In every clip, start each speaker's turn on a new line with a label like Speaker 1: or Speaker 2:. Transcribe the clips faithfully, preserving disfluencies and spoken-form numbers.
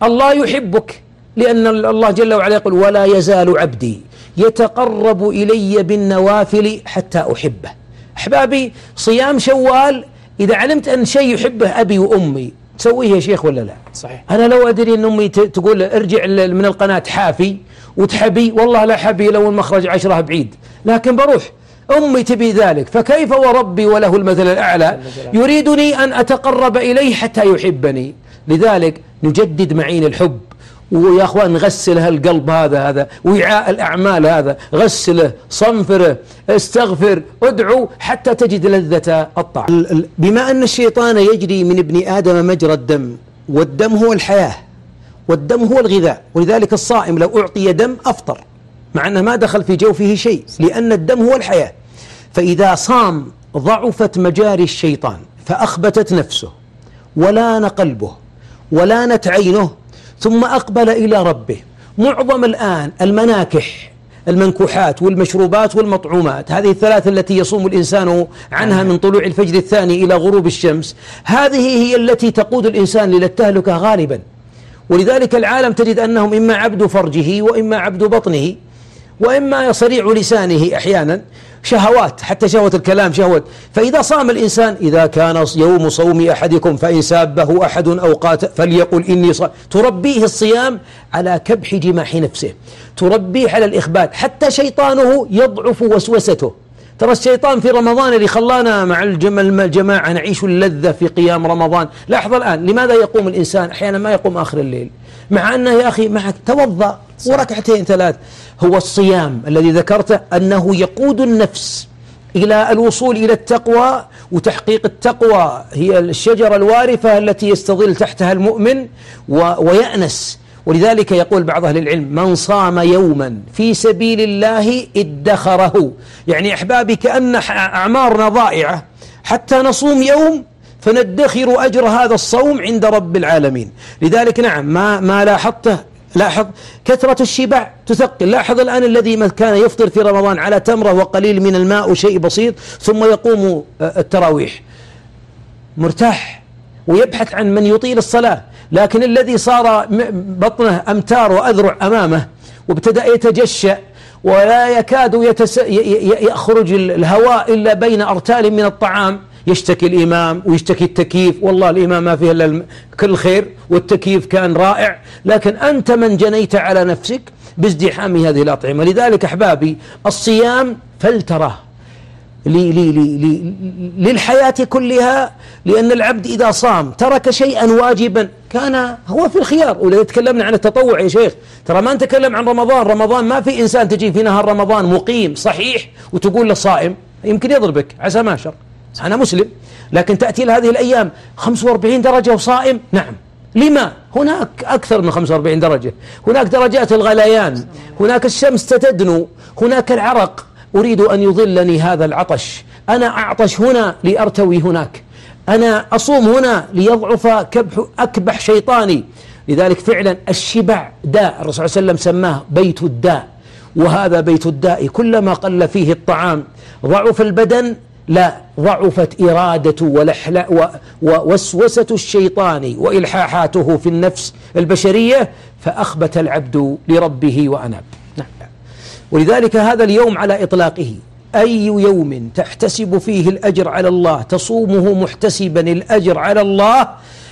Speaker 1: الله يحبك، لأن الله جل وعلا يقول ولا يزال عبدي يتقرب إلي بالنوافل حتى أحبه. أحبابي، صيام شوال إذا علمت أن شيء يحبه أبي وأمي تسويه يا شيخ ولا لا؟
Speaker 2: صحيح.
Speaker 1: أنا لو أدري أن أمي تقول ارجع من القناة حافي وتحبي، والله لا حبي لو المخرج عشرة بعيد، لكن بروح. أمي تبي ذلك، فكيف وربي وله المثل الأعلى يريدني أن أتقرب إليه حتى يحبني. لذلك نجدد معين الحب، ويا أخوان نغسل هالقلب هذا هذا وعاء الأعمال هذا، غسله، صنفره، استغفر، ادعو حتى تجد لذة الطاعة. بما أن الشيطان يجري من ابن آدم مجرى الدم، والدم هو الحياة والدم هو الغذاء، ولذلك الصائم لو أعطي دم أفطر مع أنه ما دخل في جوفه شيء، لأن الدم هو الحياة. فإذا صام ضعفت مجاري الشيطان، فأخبتت نفسه ولان قلبه ولانت عينه، ثم أقبل إلى ربه. معظم الآن المناكح، المنكوحات والمشروبات والمطعومات، هذه الثلاث التي يصوم الإنسان عنها من طلوع الفجر الثاني إلى غروب الشمس، هذه هي التي تقود الإنسان إلى التهلكة غالبا. ولذلك العالم تجد أنهم إما عبد فرجه وإما عبد بطنه وإما صريع لسانه، أحيانا شهوات، حتى شهوة الكلام شهوة. فإذا صام الإنسان، إذا كان يوم صوم أحدكم فإن سابه أحد أو قاتل فليقل إني صائم، تربيه الصيام على كبح جماح نفسه، تربيه على الإخبات، حتى شيطانه يضعف وسوسته. ترى الشيطان في رمضان اللي خلانا مع الجماعة نعيش اللذة في قيام رمضان. لاحظ الآن لماذا يقوم الإنسان أحيانا ما يقوم آخر الليل، مع أنه يا أخي معك توضأ وركعتين ثلاث. هو الصيام الذي ذكرته أنه يقود النفس إلى الوصول إلى التقوى، وتحقيق التقوى هي الشجرة الوارفة التي يستظل تحتها المؤمن ويأنس. ولذلك يقول بعض أهل العلم من صام يوما في سبيل الله ادخره. يعني أحبابي كأن أعمارنا ضائعة حتى نصوم يوم فندخر أجر هذا الصوم عند رب العالمين. لذلك نعم ما, ما لاحظته، لاحظ كثرة الشبع تثقل. لاحظ الآن الذي كان يفطر في رمضان على تمرة وقليل من الماء وشيء بسيط ثم يقوم التراويح مرتاح ويبحث عن من يطيل الصلاة، لكن الذي صار بطنه أمتار وأذرع أمامه وابتدأ يتجشأ ولا يكاد يتس... يخرج الهواء إلا بين أرتال من الطعام، يشتكي الإمام ويشتكي التكييف، والله الإمام ما فيه إلا كل خير والتكييف كان رائع، لكن أنت من جنيت على نفسك بازدحام هذه الأطعمة. لذلك أحبابي الصيام فلترة لي لي لي للحياة كلها، لأن العبد إذا صام ترك شيئا واجبا كان هو في الخيار. ولا تكلمنا عن التطوع يا شيخ، ترى ما نتكلم عن رمضان. رمضان ما في إنسان تجي في نهار رمضان مقيم صحيح وتقول له صائم، يمكن يضربك عسى ما شر، أنا مسلم، لكن تأتي لهذه الأيام خمسة وأربعين درجة وصائم. نعم، لما؟ هناك أكثر من خمسة وأربعين درجة، هناك درجات الغليان، هناك الشمس تدنو، هناك العرق. أريد أن يظلني هذا العطش، أنا أعطش هنا لأرتوي هناك، أنا أصوم هنا ليضعف كبح أكبح شيطاني. لذلك فعلا الشبع داء، الرسول صلى الله عليه وسلم سماه بيت الداء، وهذا بيت الداء. كلما قل فيه الطعام ضعف البدن، لا ضعفت إرادة ولحلة ووسوسة الشيطان وإلحاحاته في النفس البشرية، فأخبت العبد لربه وأناب. نعم. ولذلك هذا اليوم على إطلاقه أي يوم تحتسب فيه الأجر على الله تصومه محتسبا الأجر على الله،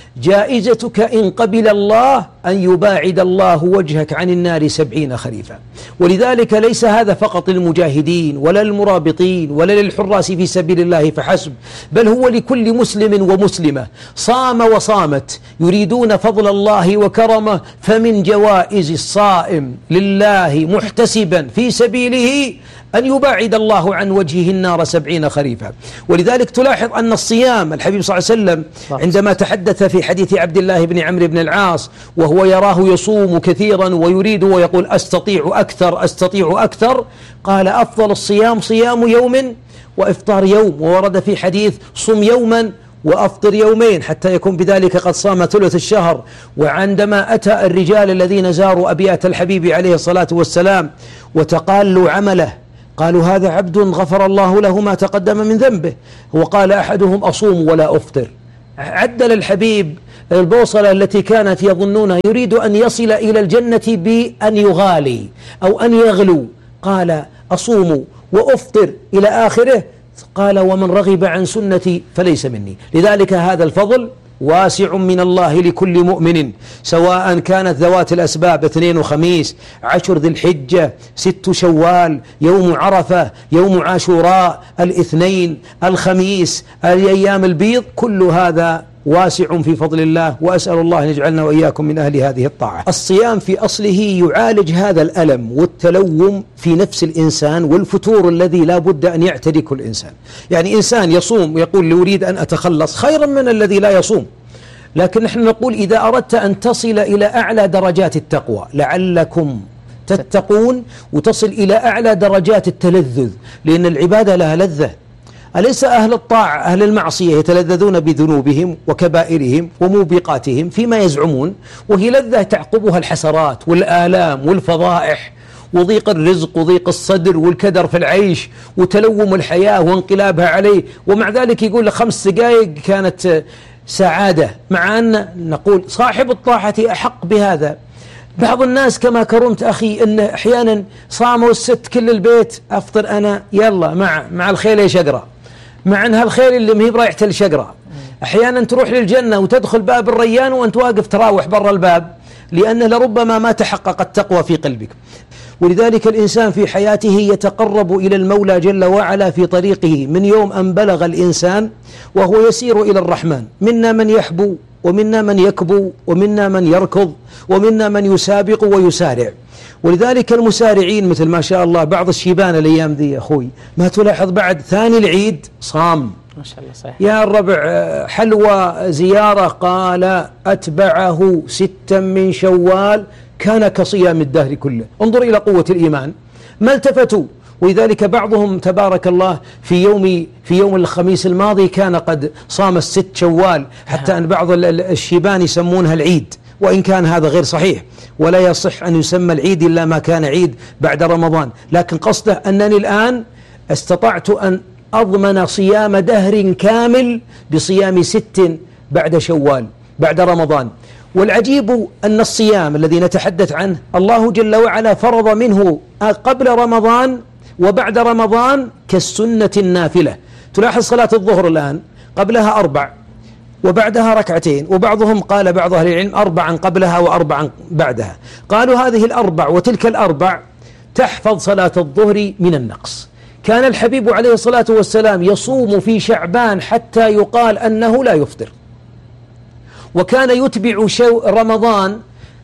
Speaker 1: جائزتك إن قبل الله أن يباعد الله وجهك عن النار سبعين خريفا. ولذلك ليس هذا فقط للمجاهدين ولا للمرابطين ولا للحراس في سبيل الله فحسب، بل هو لكل مسلم ومسلمة صام وصامت يريدون فضل الله وكرمه. فمن جوائز الصائم لله محتسبا في سبيله أن يباعد الله عن وجهه النار سبعين خريفا. ولذلك تلاحظ أن الصيام، الحبيب صلى الله عليه وسلم عندما تحدث في حديث عبد الله بن عمرو بن العاص وهو يراه يصوم كثيرا ويريد ويقول أستطيع أكثر أستطيع أكثر، قال أفضل الصيام صيام يوم وإفطار يوم. وورد في حديث صم يوما وأفطر يومين حتى يكون بذلك قد صام ثلث الشهر. وعندما أتى الرجال الذين زاروا أبيات الحبيب عليه الصلاة والسلام وتقالوا عمله، قالوا هذا عبد غفر الله له ما تقدم من ذنبه، وقال أحدهم أصوم ولا أفطر. عدل الحبيب البوصلة التي كانت يظنونها يريد أن يصل إلى الجنة بأن يغالي أو أن يغلو، قال أصوم وأفطر إلى آخره، قال ومن رغب عن سنتي فليس مني. لذلك هذا الفضل واسع من الله لكل مؤمن، سواء كانت ذوات الأسباب اثنين وخميس، عشر ذي الحجة، ست شوال، يوم عرفة، يوم عاشوراء، الاثنين، الخميس، الأيام البيض، كل هذا واسع في فضل الله، وأسأل الله أن يجعلنا وإياكم من أهل هذه الطاعة. الصيام في أصله يعالج هذا الألم والتلوم في نفس الإنسان والفتور الذي لا بد أن يعترك الإنسان. يعني إنسان يصوم ويقول لي أريد أن أتخلص، خيرا من الذي لا يصوم. لكن نحن نقول إذا أردت أن تصل إلى أعلى درجات التقوى لعلكم تتقون، وتصل إلى أعلى درجات التلذذ، لأن العبادة لها لذة. أليس أهل الطاعة أهل المعصية يتلذذون بذنوبهم وكبائرهم وموبقاتهم فيما يزعمون، وهي لذة تعقبها الحسرات والآلام والفضائح وضيق الرزق وضيق الصدر والكدر في العيش وتلوم الحياة وانقلابها عليه، ومع ذلك يقول خمس دقائق كانت سعادة، مع أن نقول صاحب الطاعة أحق بهذا. بعض الناس كما كرمت أخي أن أحيانا صاموا الست كل البيت، أفطر أنا يلا مع مع الخيل يا شقرة، مع أنها الخيل اللي مهي برايحة الشقرة. أحيانا تروح للجنة وتدخل باب الريان وأنت واقف تراوح برا الباب، لأنه لربما ما تحقق التقوى في قلبك. ولذلك الإنسان في حياته يتقرب إلى المولى جل وعلا في طريقه من يوم أن بلغ الإنسان وهو يسير إلى الرحمن. منا من يحبو ومنا من يكبو ومنا من يركض ومنا من يسابق ويسارع. ولذلك المسارعين مثل ما شاء الله بعض الشيبان الأيام ذي يا أخوي، ما تلاحظ بعد ثاني العيد صام
Speaker 2: ما شاء الله صحيح.
Speaker 1: يا الربع حلوى زيارة، قال أتبعه ستا من شوال كان كصيام الدهر كله. انظر إلى قوة الإيمان، ما التفتوا. ولذلك بعضهم تبارك الله في يوم في يوم الخميس الماضي كان قد صام الست شوال، حتى أن بعض الشيبان يسمونها العيد، وإن كان هذا غير صحيح، ولا يصح أن يسمى العيد إلا ما كان عيد بعد رمضان. لكن قصده أنني الآن استطعت أن أضمن صيام دهر كامل بصيام ست بعد شوال بعد رمضان. والعجيب أن الصيام الذي نتحدث عنه الله جل وعلا فرض منه قبل رمضان وبعد رمضان كالسنة النافلة. تلاحظ صلاة الظهر الآن قبلها أربع وبعدها ركعتين، وبعضهم قال بعض أهل العلم أربعا قبلها وأربعا بعدها. قالوا هذه الأربع وتلك الأربع تحفظ صلاة الظهر من النقص. كان الحبيب عليه الصلاة والسلام يصوم في شعبان حتى يقال أنه لا يفطر، وكان يتبع شو رمضان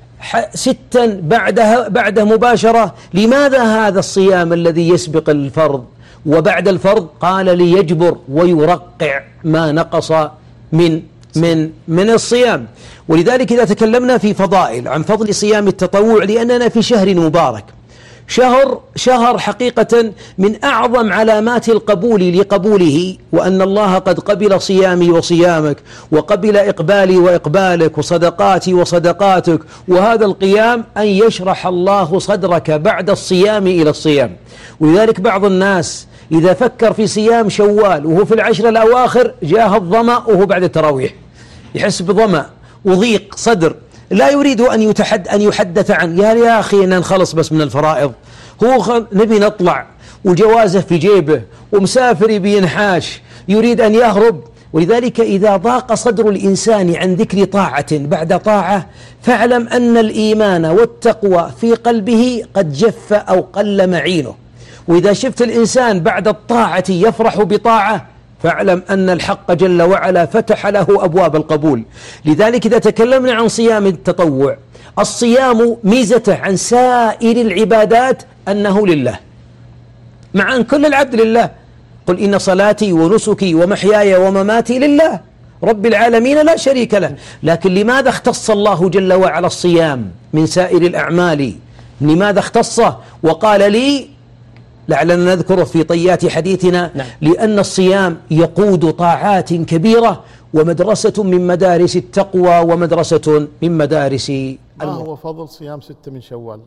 Speaker 1: ستا بعدها بعده مباشرة. لماذا هذا الصيام الذي يسبق الفرض وبعد الفرض؟ قال ليجبر ويرقع ما نقص من من من الصيام. ولذلك إذا تكلمنا في فضائل عن فضل صيام التطوع، لأننا في شهر مبارك، شهر شهر حقيقة من أعظم علامات القبول لقبوله، وأن الله قد قبل صيامي وصيامك، وقبل إقبالي وإقبالك، وصدقاتي وصدقاتك. وهذا القيام أن يشرح الله صدرك بعد الصيام إلى الصيام. ولذلك بعض الناس إذا فكر في صيام شوال وهو في العشر الأواخر جاه الظمأ وهو بعد التراويح، يحس بظمأ وضيق صدر، لا يريد أن يتحد أن يحدث عن يا يا أخي أن نخلص بس من الفرائض، هو نبي نطلع وجوازه في جيبه ومسافر بينحاش يريد أن يهرب. ولذلك إذا ضاق صدر الإنسان عن ذكر طاعة بعد طاعة، فاعلم أن الإيمان والتقوى في قلبه قد جف أو قل معينه. وإذا شفت الإنسان بعد الطاعة يفرح بطاعة، فاعلم أن الحق جل وعلا فتح له أبواب القبول. لذلك إذا تكلمنا عن صيام التطوع، الصيام ميزته عن سائر العبادات أنه لله، مع أن كل العبد لله. قل إن صلاتي ونسكي ومحياي ومماتي لله رب العالمين لا شريك له. لكن لماذا اختص الله جل وعلا الصيام من سائر الأعمال؟ لماذا اختصه وقال لي؟ لعلنا نذكره في طيات حديثنا. نعم. لأن الصيام يقود طاعات كبيرة، ومدرسة من مدارس التقوى، ومدرسة من مدارس
Speaker 3: ما
Speaker 1: المر.
Speaker 3: هو فضل صيام ستة من شوال؟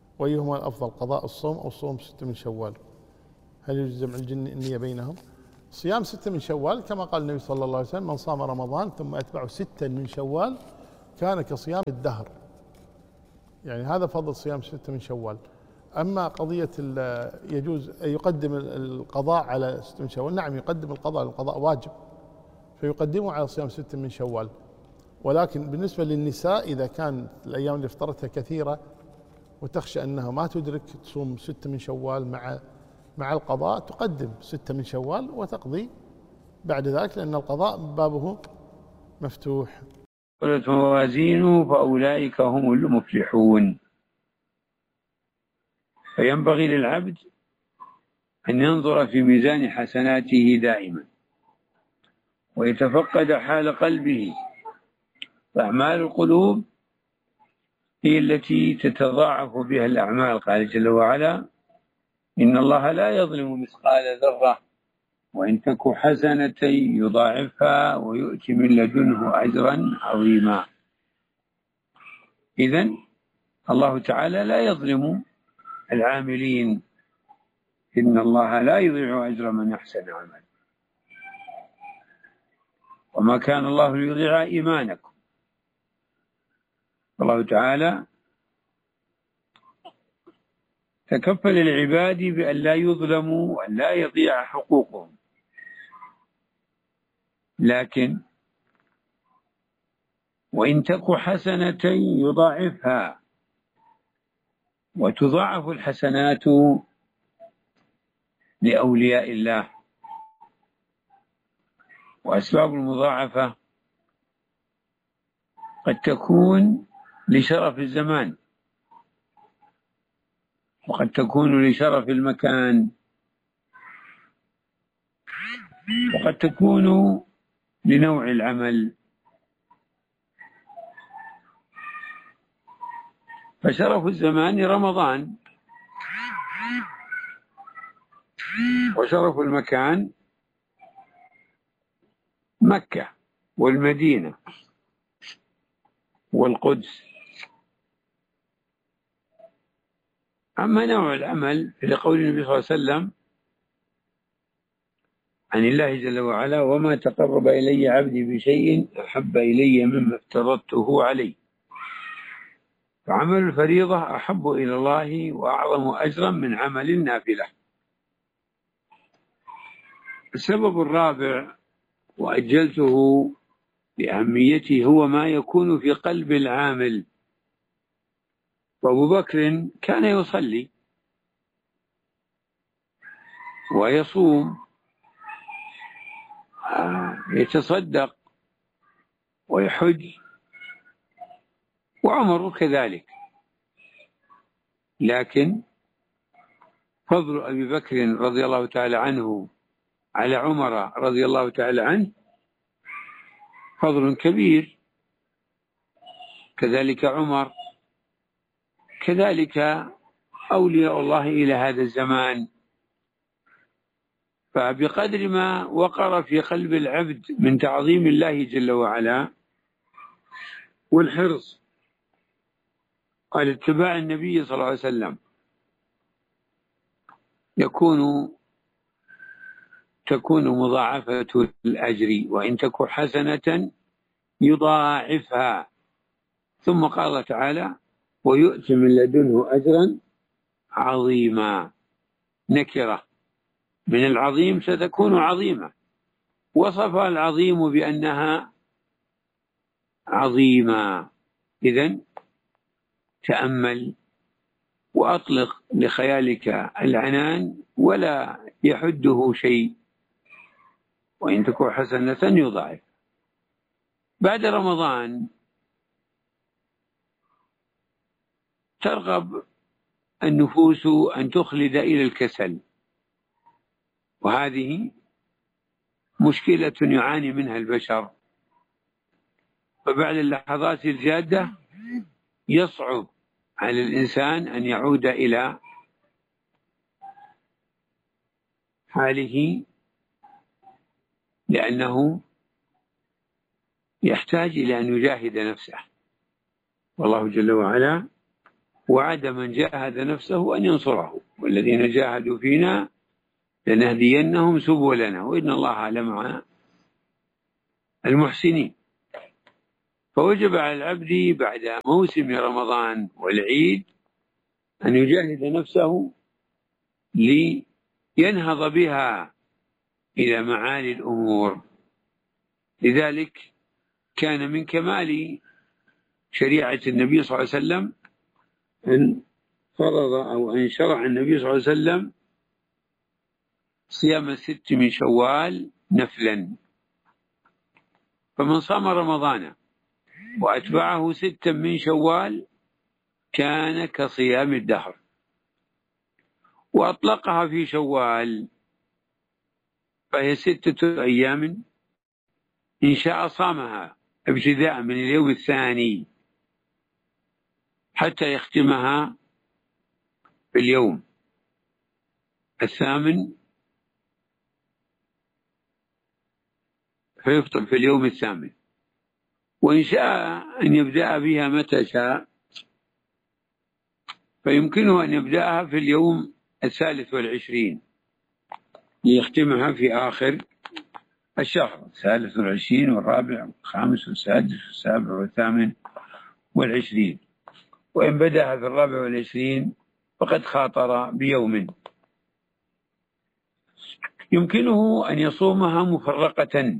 Speaker 3: وأيهما الأفضل، قضاء الصوم أو صوم ستة من شوال؟ هل يجوز جمع النية بينهم؟ صيام ستة من شوال كما قال النبي صلى الله عليه وسلم: من صام رمضان ثم أتبعه ستا من شوال كان كصيام الدهر. يعني هذا فضل صيام ستة من شوال. أما قضية يجوز يقدم القضاء على ستة من شوال، نعم يقدم القضاء، القضاء واجب فيقدمه على صيام ستة من شوال. ولكن بالنسبة للنساء إذا كان الأيام اللي افترضتها كثيرة وتخشى أنها ما تدرك تصوم ستة من شوال مع مع القضاء، تقدم ستة من شوال وتقضي بعد ذلك، لأن القضاء بابه مفتوح.
Speaker 2: قلت موازينه فأولئك هم المفلحون. فينبغي للعبد أن ينظر في ميزان حسناته دائما ويتفقد حال قلبه. فأعمال القلوب هي التي تتضاعف بها الأعمال. قال جل وعلا: إن الله لا يظلم مثقال ذرة وإن تك حسنة يضاعفها ويؤتي من لدنه أجرا عظيما. إذن الله تعالى لا يظلم العاملين، إن الله لا يضيع أجر من أحسن عملا. وما كان الله ليضيع إيمانكم. الله تعالى تكفل العباد بأن لا يظلموا وأن لا يضيع حقوقهم. لكن وإن تك حسنة يضاعفها، وتضاعف الحسنات لأولياء الله. وأسباب المضاعفة قد تكون لشرف الزمان، وقد تكون لشرف المكان، وقد تكون لنوع العمل. فشرف الزمان رمضان، وشرف المكان مكة والمدينة والقدس. أما نوع العمل لقول النبي صلى الله عليه وسلم عن الله جل وعلا: وما تقرب إلي عبدي بشيء أحب إلي مما افترضته عليه. فعمل الفريضة أحب إلى الله وأعظم أجرا من عمل النافلة. السبب الرابع وأجلته لأهميته هو ما يكون في قلب العامل. وأبو بكر كان يصلي ويصوم يتصدق ويحج، وعمر كذلك. لكن فضل أبي بكر رضي الله تعالى عنه على عمر رضي الله تعالى عنه فضل كبير، كذلك عمر، كذلك أولياء الله إلى هذا الزمان. فبقدر ما وقر في قلب العبد من تعظيم الله جل وعلا والحرص على اتباع النبي صلى الله عليه وسلم، يكون تكون مضاعفة الأجر. وإن تك حسنة يضاعفها. ثم قال تعالى: ويؤتي من لدنه أجرا عظيما. نكرة من العظيم ستكون عظيمة، وصف العظيم بأنها عظيمة. إذن تأمل وأطلق لخيالك العنان ولا يحده شيء. وإن تكون حسنة يضاعف. بعد رمضان ترغب النفوس أن تخلد إلى الكسل، وهذه مشكلة يعاني منها البشر. فبعد اللحظات الجادة يصعب على الإنسان أن يعود إلى حاله، لأنه يحتاج إلى أن يجاهد نفسه. والله جل وعلا وعد من جاهد نفسه أن ينصره: والذين جاهدوا فينا لنهدينهم سبلنا وإن الله لمع المحسنين. فوجب على العبد بعد موسم رمضان والعيد أن يجاهد نفسه لينهض بها إلى معالي الأمور. لذلك كان من كمال شريعة النبي صلى الله عليه وسلم أن فرض أو أن شرع النبي صلى الله عليه وسلم صيام الست من شوال نفلا. فمن صام رمضان وأتبعه ستا من شوال كان كصيام الدهر. وأطلقها في شوال فهي ستة أيام إن شاء صامها ابتداء من اليوم الثاني حتى يختمها في اليوم الثامن، فيفطر في اليوم الثامن. وإن شاء أن يبدأ بها متى شاء فيمكنه أن يبدأها في اليوم الثالث والعشرين ليختمها في آخر الشهر، الثالث والعشرين والرابع والخامس والسادس والسابع والثامن والعشرين. وإن بدأها في الرابع والعشرين فقد خاطر بيوم. يمكنه أن يصومها مفرقة،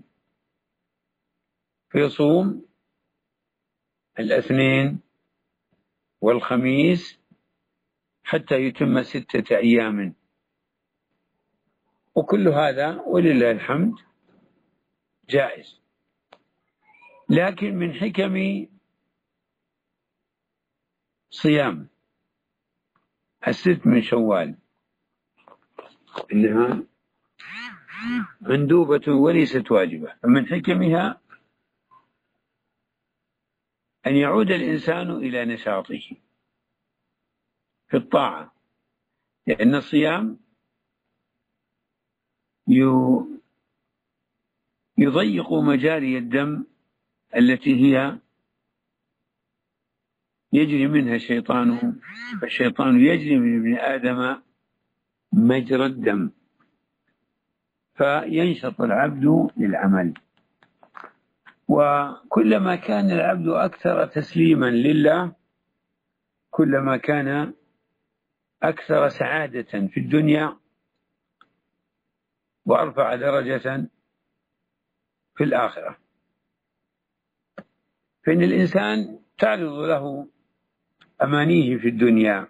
Speaker 2: فيصوم الاثنين والخميس حتى يتم ستة أيام. وكل هذا ولله الحمد جائز. لكن من حكم صيام الست من شوال إنها مندوبة وليست واجبة، فمن حكمها أن يعود الإنسان إلى نشاطه في الطاعة، لأن الصيام يضيق مجاري الدم التي هي يجري منها الشيطان، فالشيطان يجري من ابن آدم مجرى الدم، فينشط العبد للعمل. وكلما كان العبد أكثر تسليما لله كلما كان أكثر سعادة في الدنيا وأرفع درجة في الآخرة. فإن الإنسان تعرض له أمانيه في الدنيا.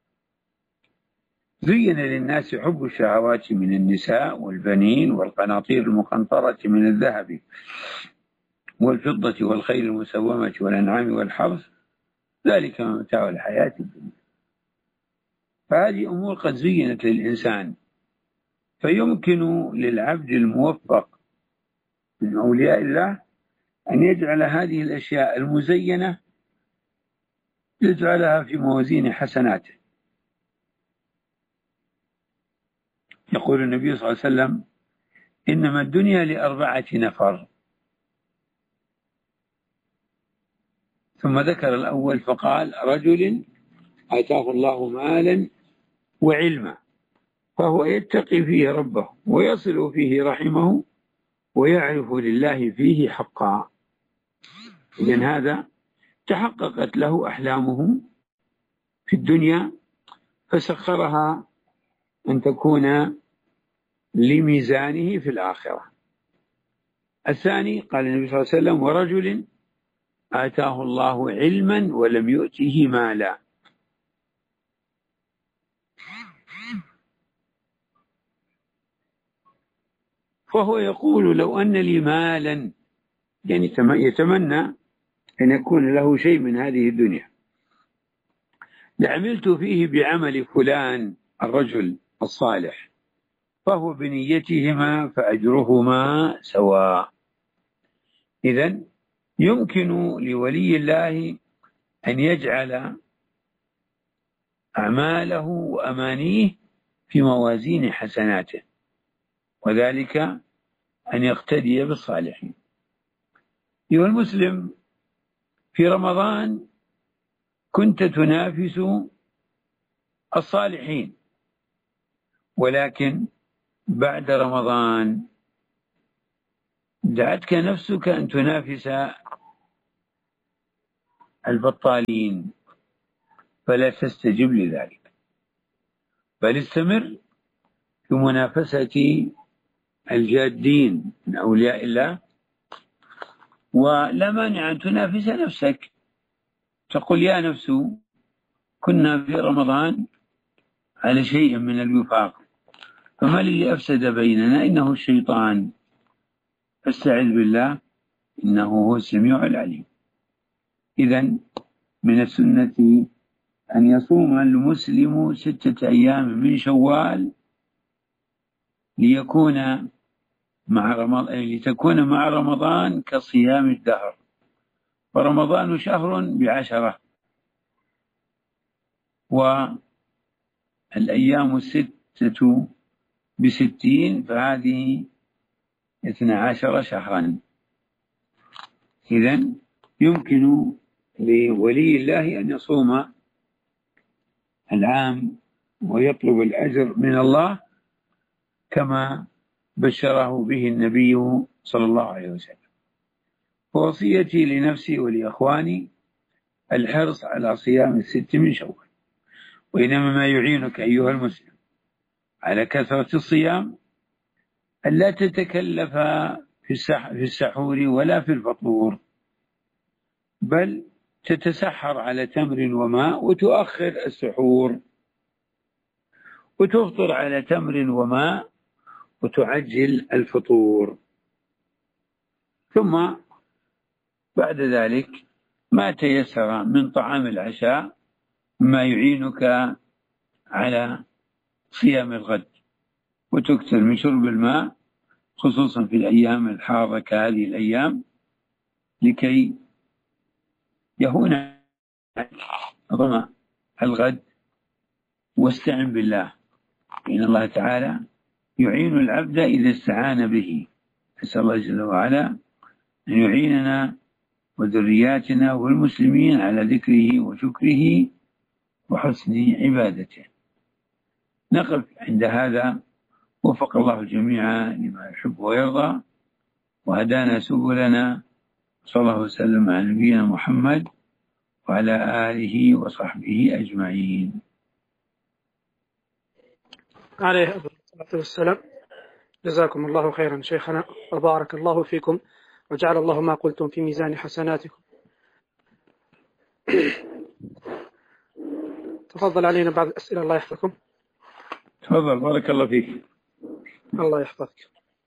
Speaker 2: زين للناس حب الشهوات من النساء والبنين والقناطير المقنطرة من الذهب والفضة والخيل المسومة والأنعام والحرث ذلك متاع الحياة الدنيا. فهذه أمور قد زينت للإنسان، فيمكن للعبد الموفق من أولياء الله أن يجعل هذه الأشياء المزينة يجعلها في موازين حسناته. يقول النبي صلى الله عليه وسلم: إنما الدنيا لأربعة نفر. ثم ذكر الأول فقال: رجل آتاه الله مالا وعلما فهو يتقي فيه ربه ويصل فيه رحمه ويعرف لله فيه حقا. إذن هذا تحققت له أحلامه في الدنيا فسخرها أن تكون لميزانه في الآخرة. الثاني قال النبي صلى الله عليه وسلم: ورجل آتاه الله علما ولم يؤته مالا. فهو يقول: لو أن لي مالا، يعني يتمنى أن يكون له شيء من هذه الدنيا، لعملت فيه بعمل فلان الرجل الصالح، فهو بنيتهما فأجرهما سواء. إذن يمكن لولي الله أن يجعل أعماله وأمانيه في موازين حسناته، وذلك أن يقتدي بالصالحين. أيها المسلم، في رمضان كنت تنافس الصالحين، ولكن بعد رمضان دعتك نفسك أن تنافس البطالين، فلا تستجب لذلك، بل استمر في منافسة الجادين من أولياء الله. ولا مانع أن تنافس نفسك، تقول يا نفس كنا في رمضان على شيء من الوفاق، فما الذي أفسد بيننا؟ إنه الشيطان، فاستعذ بالله إنه هو السميع العليم. إذن من السنة أن يصوم المسلم ستة أيام من شوال ليكون مع رمضان، لتكون مع رمضان كصيام الدهر، ورمضان شهر بعشرة، والأيام الستة بستين، فهذه اثنى عشر شهرا. إذن يمكن لولي الله أن يصوم العام ويطلب الأجر من الله كما بشره به النبي صلى الله عليه وسلم. ووصيتي لنفسي ولأخواني الحرص على صيام الست من شوال. وإنما ما يعينك أيها المسلم على كثرة الصيام ألا تتكلف في السحور ولا في الفطور، بل تتسحر على تمر وماء وتؤخر السحور، وتفطر على تمر وماء وتعجل الفطور. ثم بعد ذلك ما تيسر من طعام العشاء ما يعينك على صيام الغد، وتكثر من شرب الماء خصوصا في الأيام الحارة كهذه الأيام لكي يهون ظمأ الغد. واستعن بالله، إن الله تعالى يعين العبد إذا استعان به. نسأل الله جل وعلا أن يعيننا وذرياتنا والمسلمين على ذكره وشكره وحسن عبادته. نقف عند هذا. وفق الله الجميع لما يحب ويرضى، وهدانا سبلنا. صلى الله وسلم على نبينا محمد وعلى آله وصحبه أجمعين.
Speaker 4: عليه الصلاة والسلام. جزاكم الله خيرا شيخنا، وبارك الله فيكم، وجعل الله ما قلتم في ميزان حسناتكم. تفضل علينا بعض الأسئلة، الله يحفظكم.
Speaker 2: تفضل، بارك الله فيك.
Speaker 4: الله يحفظك.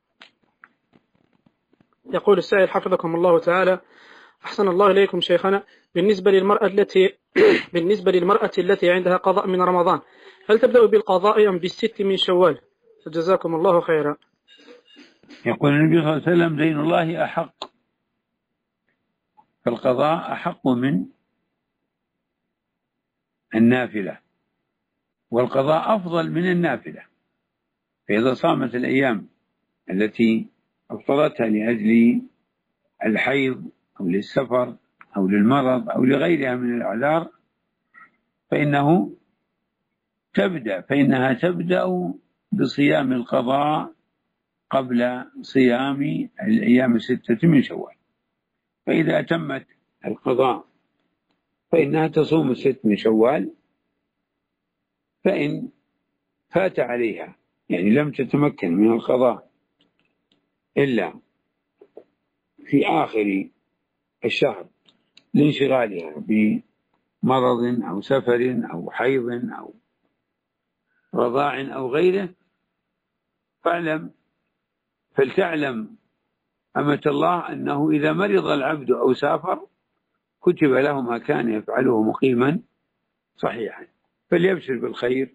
Speaker 4: يقول السائل حفظكم الله تعالى: أحسن الله إليكم شيخنا، بالنسبة للمرأة التي بالنسبة للمرأة التي عندها قضاء من رمضان، هل تبدأ بالقضاء أم بالست من شوال؟ جزاكم الله خيرا.
Speaker 2: يقول النبي صلى الله عليه وسلم: دين الله أحق، فالقضاء أحق من النافلة، والقضاء أفضل من النافلة. فإذا صامت الأيام التي أفطرتها لأجل الحيض أو للسفر أو للمرض أو لغيرها من الأعذار فإنه تبدأ فإنها تبدأ بصيام القضاء قبل صيام الأيام الستة من شوال. فإذا أتمت القضاء فإنها تصوم الست من شوال. فإن فات عليها، يعني لم تتمكن من القضاء إلا في آخر الشهر لانشغالها بمرض أو سفر أو حيض أو رضاع أو غيره، فاعلم فلتعلم أمة الله أنه إذا مرض العبد أو سافر كتب له ما كان يفعله مقيما صحيحا، فليبشر بالخير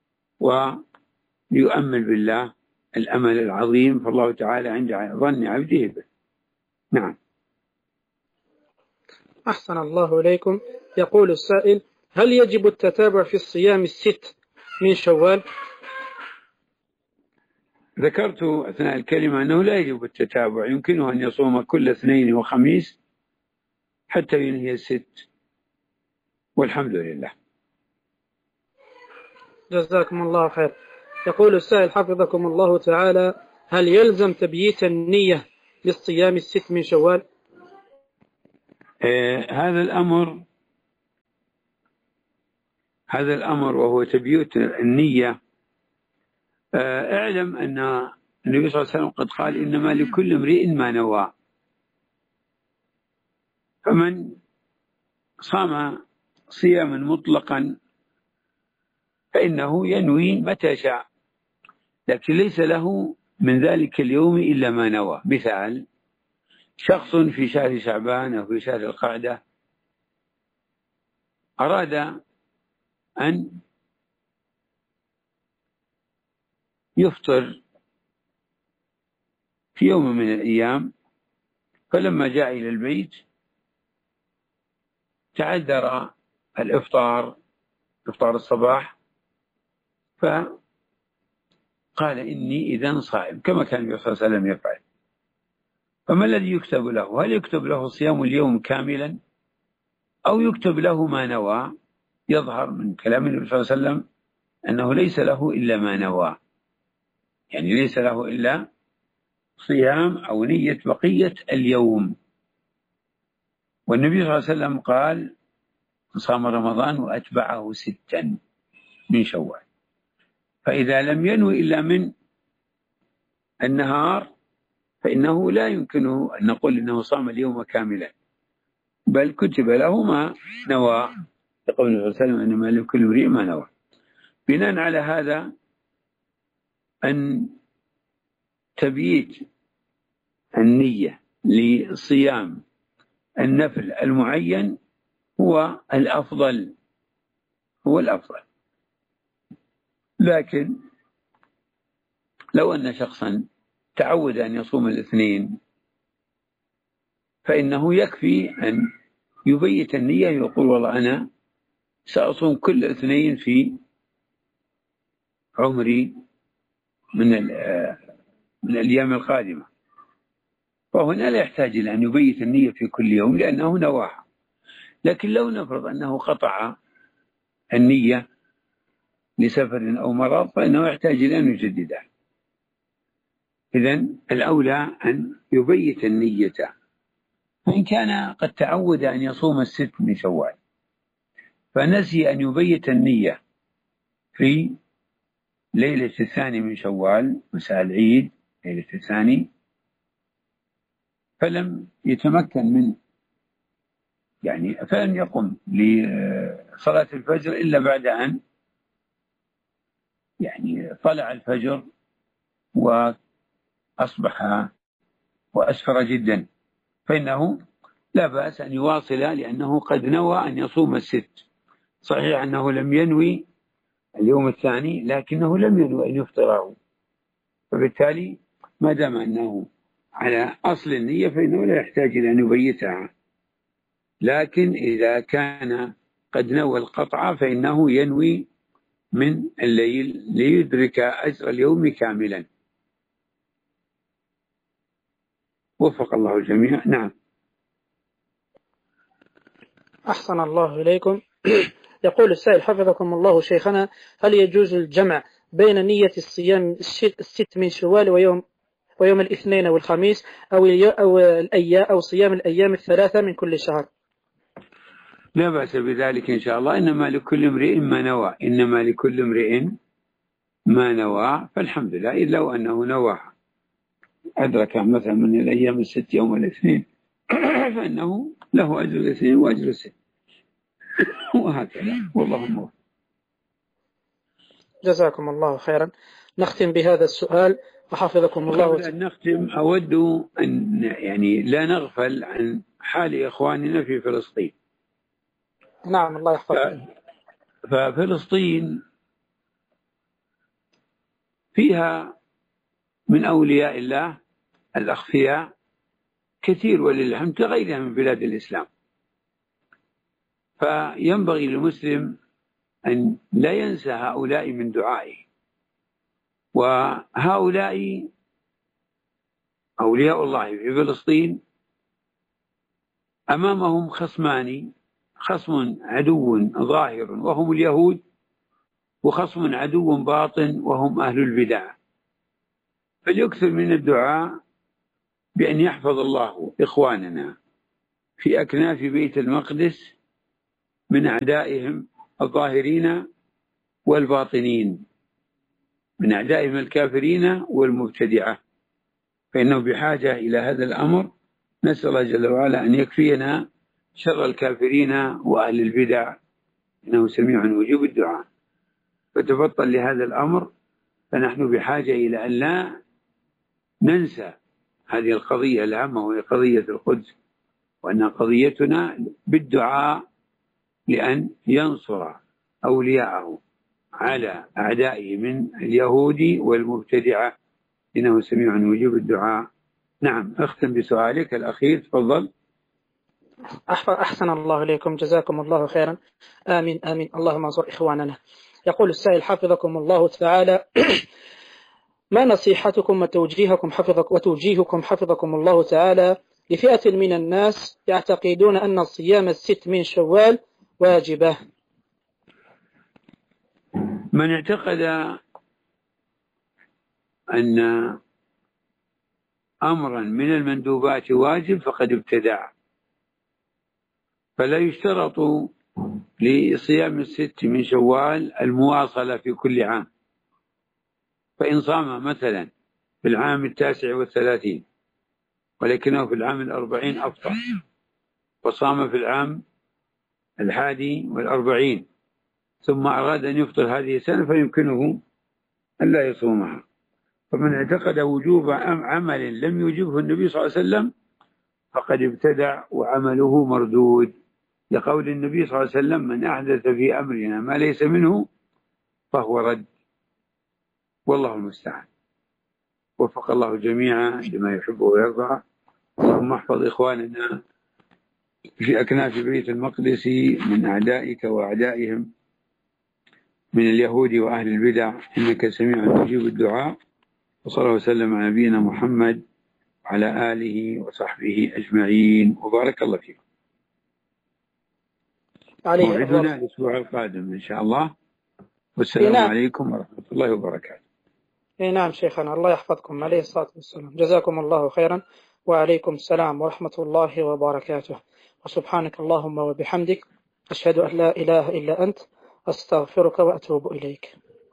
Speaker 2: ويؤمل بالله الأمل العظيم، فالله تعالى عند ظن عبده به. نعم.
Speaker 4: أحسن الله إليكم. يقول السائل: هل يجب التتابع في الصيام الست من شوال؟
Speaker 2: ذكرت أثناء الكلمة أنه لا يجب التتابع، يمكنه أن يصوم كل اثنين وخميس حتى ينهي الست، والحمد لله.
Speaker 4: جزاكم الله خير. يقول السائل حفظكم الله تعالى: هل يلزم تبييت النية للصيام الست من شوال؟
Speaker 2: آه هذا الأمر هذا الأمر وهو تبييت النية. آه اعلم أن النبي صلى الله عليه وسلم قد قال: إنما لكل امرئ ما نوى. فمن صام صياما مطلقا فإنه ينوي متى شاء، لكن ليس له من ذلك اليوم إلا ما نوى. مثال: شخص في شهر شعبان أو في شهر القعدة أراد أن يفطر في يوم من الأيام، فلما جاء إلى البيت تعذر الإفطار إفطار الصباح، فقال: إني إذن صائم، كما كان النبي صلى الله عليه وسلم يفعل. فما الذي يكتب له؟ هل يكتب له صيام اليوم كاملا أو يكتب له ما نوى؟ يظهر من كلام النبي صلى الله عليه وسلم أنه ليس له إلا ما نوى، يعني ليس له إلا صيام أو نية بقية اليوم. والنبي صلى الله عليه وسلم قال: صام رمضان وأتبعه ستا من شوال. فإذا لم ينوي إلا من النهار فإنه لا يمكنه أن نقول إنه صام اليوم كاملا، بل كتب له ما نوى، يقول النبي صلى الله عليه وسلم: إنما لكل امرئ ما نوى. بناء على هذا، أن تبييت النية لصيام النفل المعين هو الأفضل هو الأفضل لكن لو أن شخصا تعود أن يصوم الاثنين فإنه يكفي أن يبيت النية، يقول: والله أنا سأصوم كل اثنين في عمري من من الأيام القادمة. فهنا لا يحتاج إلى أن يبيت النية في كل يوم لأنه نواها. لكن لو نفرض أنه قطع النية لسفر أو مرض فإنه يحتاج إلى أن يجددها. إذن الأولى أن يبيت النية. فإن كان قد تعود أن يصوم الست من شوال فنسي أن يبيت النية في ليلة الثاني من شوال، مساء العيد ليلة الثاني، فلم يتمكن من يعني فلم يقم لصلاة الفجر إلا بعد أن يعني طلع الفجر وأصبح وأسفر جدا، فإنه لا بأس أن يواصل لأنه قد نوى أن يصوم الست. صحيح أنه لم ينوي اليوم الثاني لكنه لم ينوي أن يفطره، فبالتالي ما دام أنه على أصل النية فإنه لا يحتاج إلى أن يبيتها. لكن إذا كان قد نوى القطع فإنه ينوي من الليل ليدرك أجر اليوم كاملا. وفق الله الجميع. نعم.
Speaker 4: أحسن الله إليكم. يقول السائل حفظكم الله شيخنا: هل يجوز الجمع بين نية الصيام الست من شوال ويوم ويوم الاثنين والخميس أو أو الأيام أو صيام الأيام الثلاثة من كل شهر؟
Speaker 2: لا بأس بذلك إن شاء الله. إنما لكل امرئ ما نوى إنما لكل امرئ ما نوى فالحمد لله. إلا لو أنه نوى أدرك مثلا من الأيام الست يوم الاثنين فإنه له أجر الاثنين وأجر الست وهكذا. والله موفق.
Speaker 4: جزاكم الله خيرا. نختم بهذا السؤال وحفظكم الله.
Speaker 2: قبل أن نختم أود أن يعني لا نغفل عن حال إخواننا في فلسطين.
Speaker 4: نعم الله يحفظكم.
Speaker 2: ففلسطين فيها من أولياء الله الأخفياء كثير ولله الحمد كغيرها من بلاد الإسلام. فينبغي للمسلم أن لا ينسى هؤلاء من دعائه. وهؤلاء أولياء الله في فلسطين أمامهم خصمان: خصم عدو ظاهر وهم اليهود، وخصم عدو باطن وهم أهل البدع، فليكثر من الدعاء بأن يحفظ الله إخواننا في أكناف بيت المقدس من أعدائهم الظاهرين والباطنين، من أعدائهم الكافرين والمبتدعة، فإنه بحاجة إلى هذا الأمر. نسأل الله جل وعلا أن يكفينا شر الكافرين وأهل البدع، إنه سميع مجيب الدعاء. فتبطل لهذا الأمر، فنحن بحاجة إلى أن لا ننسى هذه القضية الهامة، وهي قضية القدس، وأن قضيتنا بالدعاء لأن ينصر أولياءه على أعدائه من اليهود والمبتدعة، إنه سميع مجيب الدعاء. نعم، أختم بسؤالك الأخير، تفضل.
Speaker 4: أحسن الله إليكم، جزاكم الله خيرا. آمين آمين، اللهم انصر إخواننا. يقول السائل حفظكم الله تعالى: ما نصيحتكم وتوجيهكم حفظك وتوجيهكم حفظكم الله تعالى لفئة من الناس يعتقدون أن الصيام الست من شوال واجبة؟
Speaker 2: من اعتقد أن أمرا من المندوبات واجب فقد ابتدع، فلا يشترط لصيام الست من شوال المواصلة في كل عام، فإن صام مثلا في العام التاسع والثلاثين ولكنه في العام الأربعين أفطر، وصام في العام الحادي والأربعين ثم أراد أن يفطر هذه السنة فيمكنه أن لا يصومها. فمن اعتقد وجوب عمل لم يوجبه النبي صلى الله عليه وسلم فقد ابتدع وعمله مردود، لقول النبي صلى الله عليه وسلم: من أحدث في أمرنا ما ليس منه فهو رد. والله المستعان. وفق الله جميعا لما يحب ويرضى. اللهم احفظ إخواننا في أكناف بيت المقدس من أعدائك وأعدائهم من اليهود وأهل البدع، إنك سميع مجيب الدعاء. وصلى الله وسلم على نبينا محمد وعلى آله وصحبه أجمعين، وبارك الله فيكم. موعدنا الأسبوع القادم إن شاء الله، والسلام
Speaker 4: نعم.
Speaker 2: عليكم ورحمة الله وبركاته.
Speaker 4: اي نعم شيخنا، الله يحفظكم عليه الصلاة والسلام. جزاكم الله خيرا، وعليكم السلام ورحمة الله وبركاته. وسبحانك اللهم وبحمدك، أشهد أن لا إله إلا أنت، أستغفرك وأتوب إليك.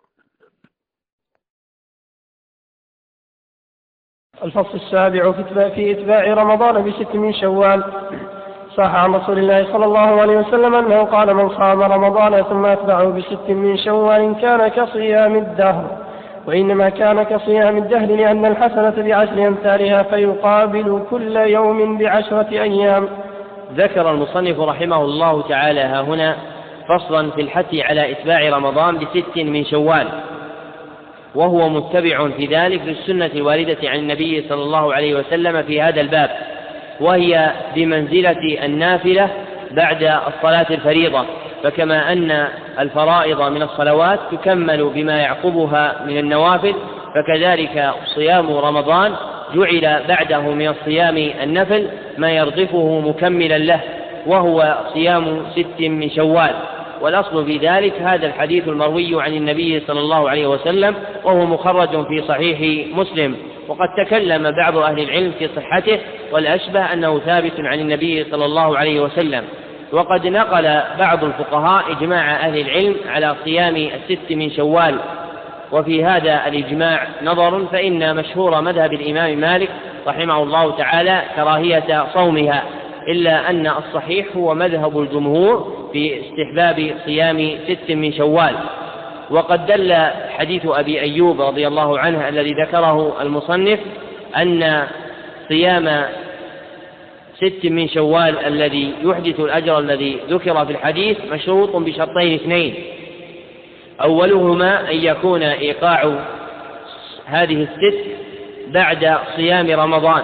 Speaker 5: الفصل السابع في إتباع رمضان بست من شوال. صح عن رسول الله صلى الله عليه وسلم أنه قال: من صام رمضان ثم أتبعه بست من شوال كان كصيام الدهر. وإنما كان كصيام الدهر لأن الحسنة بعشر أمثالها، فيقابل كل يوم بعشرة أيام.
Speaker 6: ذكر المصنف رحمه الله تعالى ها هنا فصلا في الحث على إتباع رمضان بست من شوال، وهو متبع في ذلك للسنة الواردة عن النبي صلى الله عليه وسلم في هذا الباب، وهي بمنزلة النافلة بعد الصلاة الفريضة. فكما أن الفرائض من الصلوات تكمل بما يعقبها من النوافل، فكذلك صيام رمضان جعل بعده من الصيام النفل ما يرضفه مكملا له، وهو صيام ست من شوال. والأصل في ذلك هذا الحديث المروي عن النبي صلى الله عليه وسلم، وهو مخرج في صحيح مسلم. وقد تكلم بعض أهل العلم في صحته، والأشبه أنه ثابت عن النبي صلى الله عليه وسلم. وقد نقل بعض الفقهاء إجماع أهل العلم على صيام الست من شوال، وفي هذا الإجماع نظر، فإن مشهور مذهب الإمام مالك رحمه الله تعالى كراهية صومها، إلا أن الصحيح هو مذهب الجمهور في استحباب صيام ست من شوال. وقد دل حديث أبي أيوب رضي الله عنه الذي ذكره المصنف أن صيام ست من شوال الذي يحدث الأجر الذي ذكر في الحديث مشروط بشرطين اثنين: أولهما أن يكون إيقاع هذه الست بعد صيام رمضان،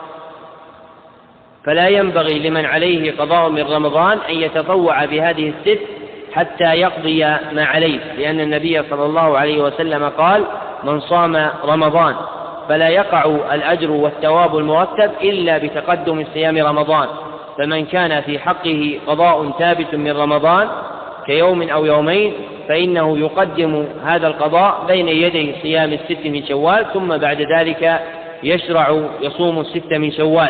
Speaker 6: فلا ينبغي لمن عليه قضاء من رمضان أن يتطوع بهذه الست حتى يقضي ما عليه، لأن النبي صلى الله عليه وسلم قال: من صام رمضان فلا يقع الأجر والثواب المرتب إلا بتقدم صيام رمضان. فمن كان في حقه قضاء ثابت من رمضان كيوم أو يومين فإنه يقدم هذا القضاء بين يدي صيام الست من شوال، ثم بعد ذلك يشرع يصوم الست من شوال.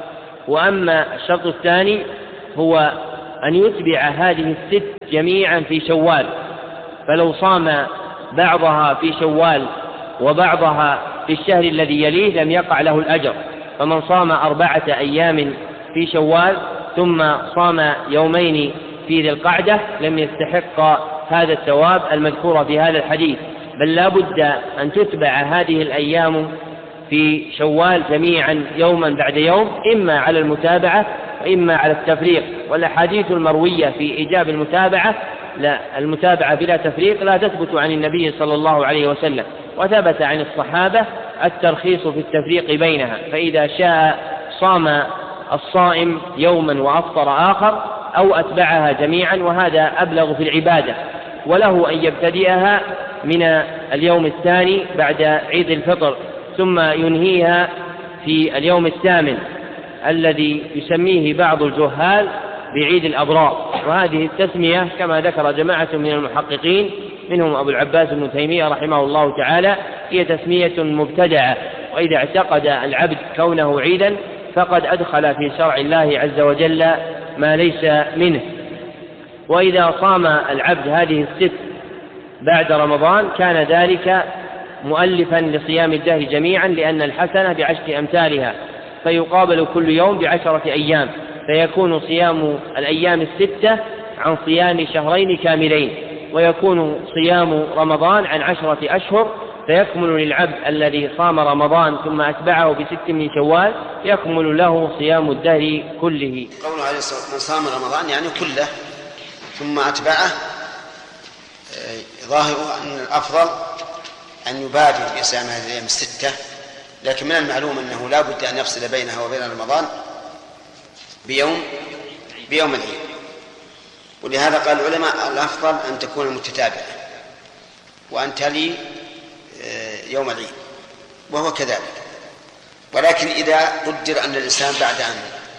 Speaker 6: وأما الشرط الثاني هو أن يتبع هذه الست جميعا في شوال، فلو صام بعضها في شوال وبعضها في الشهر الذي يليه لم يقع له الأجر. فمن صام أربعة أيام في شوال ثم صام يومين في ذي القعدة لم يستحق هذا الثواب المذكور في هذا الحديث، بل لا بد أن تتبع هذه الأيام في شوال جميعا يوما بعد يوم، إما على المتابعة وإما على التفريق. والأحاديث المروية في إيجاب المتابعة لا المتابعة بلا تفريق لا تثبت عن النبي صلى الله عليه وسلم، وثبت عن الصحابة الترخيص في التفريق بينها، فإذا شاء صام الصائم يوما وأفطر آخر أو أتبعها جميعا، وهذا أبلغ في العبادة. وله أن يبتدئها من اليوم الثاني بعد عيد الفطر ثم ينهيها في اليوم الثامن الذي يسميه بعض الجهال بعيد الأبرار. وهذه التسمية كما ذكر جماعة من المحققين منهم أبو العباس بن تيمية رحمه الله تعالى هي تسمية مبتدعة، وإذا اعتقد العبد كونه عيدا فقد أدخل في شرع الله عز وجل ما ليس منه. وإذا صام العبد هذه الست بعد رمضان كان ذلك مؤلفا لصيام الدهر جميعا، لأن الحسنة بعشر أمثالها، فيقابل كل يوم بعشرة أيام، فيكون صيام الأيام الستة عن صيام شهرين كاملين، ويكون صيام رمضان عن عشرة أشهر، فيكمل للعبد الذي صام رمضان ثم أتبعه بست من شوال يكمل له صيام الدهر كله.
Speaker 7: قوله عليه الصلاة والسلام من صام رمضان يعني كله ثم أتبعه، ظاهر أن الأفضل أن يبادر بصيام هذه الأيام الستة، لكن من المعلوم أنه لا بد أن يفصل بينها وبين رمضان بيوم بيوم العيد. ولهذا قال العلماء الأفضل أن تكون متتابعة وأن تلي يوم العيد، وهو كذلك. ولكن إذا قدر أن الإنسان بعد أن